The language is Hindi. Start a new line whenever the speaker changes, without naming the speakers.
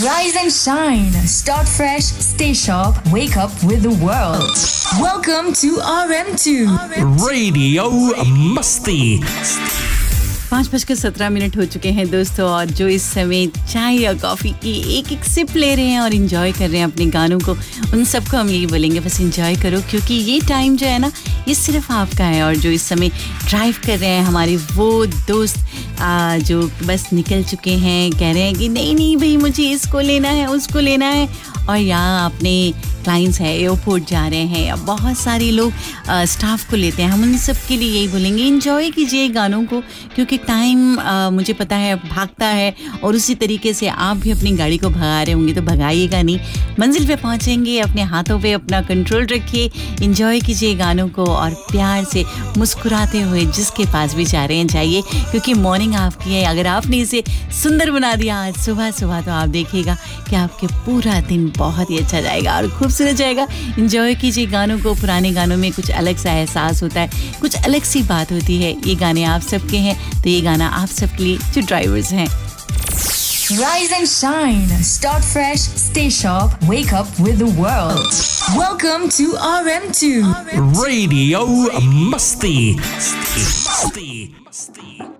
Rise and shine. Start fresh. Stay sharp. Wake up with the world. Welcome to RM2
Radio Masti.
5:17 हो चुके हैं दोस्तों, और जो इस समय चाय या कॉफ़ी की एक एक सिप ले रहे हैं और इन्जॉय कर रहे हैं अपने गानों को, उन सबको हम यही बोलेंगे बस इन्जॉय करो, क्योंकि ये टाइम जो है ना, ये सिर्फ आपका है। और जो इस समय ड्राइव कर रहे हैं हमारे वो दोस्त जो बस निकल चुके हैं, कह रहे हैं कि नहीं नहीं भाई मुझे इसको लेना है उसको लेना है, और यहाँ अपने क्लाइंट्स हैं एयरपोर्ट जा रहे हैं, या बहुत सारे लोग स्टाफ को लेते हैं, हम उन सब के लिए यही बोलेंगे एंजॉय कीजिए गानों को, क्योंकि टाइम मुझे पता है भागता है, और उसी तरीके से आप भी अपनी गाड़ी को भगा रहे होंगे तो भगाइएगा नहीं, मंजिल पे पहुंचेंगे, अपने हाथों पे अपना कंट्रोल रखिए, एंजॉय कीजिए गानों को, और प्यार से मुस्कुराते हुए जिसके पास भी जा रहे हैं जाइए, क्योंकि मॉर्निंग आपकी है। अगर आपने इसे सुंदर बना दिया आज सुबह सुबह, तो आप देखिएगा कि आपके पूरा दिन बहुत ही अच्छा जाएगा और खूबसूरत जाएगा। एंजॉय कीजिए गानों को, पुराने गानों में कुछ अलग सा एहसास होता है, कुछ अलग सी बात होती है। ये गाने आप सबके हैं, तो ये गाना आप सबके लिए जो ड्राइवर्स हैं।
Rise and shine. Start fresh. Stay sharp. Wake up with the world. Welcome to RM2
Radio Masti.